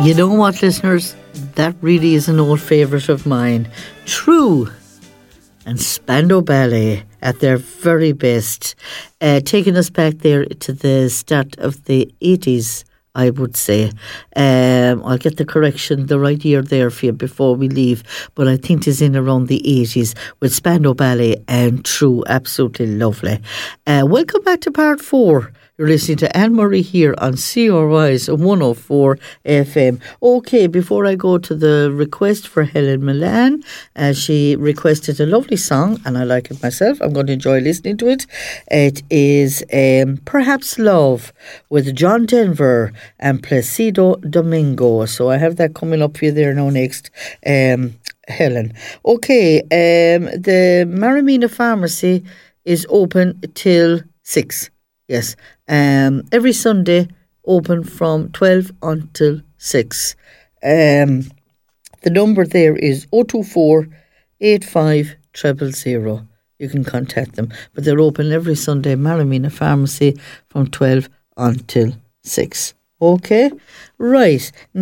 You know what, listeners? That really is an old favourite of mine. True and Spandau Ballet at their very best, taking us back there to the start of the 80s, I would say. I'll get the correction, the right year there for you before we leave, but I think it's in around the 80s with Spandau Ballet and True. Absolutely lovely. Welcome back to part 4. You're listening to Anne Murray here on CRI's 104 FM. Okay, before I go to the request for Helen Milan, she requested a lovely song, and I like it myself. I'm going to enjoy listening to it. It is Perhaps Love with John Denver and Placido Domingo. So I have that coming up for you there now next, Helen. Okay, the Maramina Pharmacy is open till 6. Yes, every Sunday open from 12 until 6. The number there is 024 85 000. You can contact them. But they're open every Sunday, Maramina Pharmacy, from 12 until 6. Okay, right.